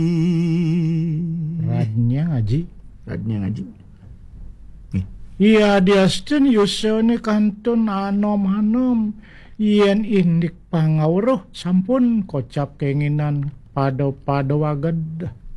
Radnya ngaji. Radnya ngaji. Iya diasten yusone kantun anom-anom yen indik pangawruh sampun kocap keinginan pado-pado waged.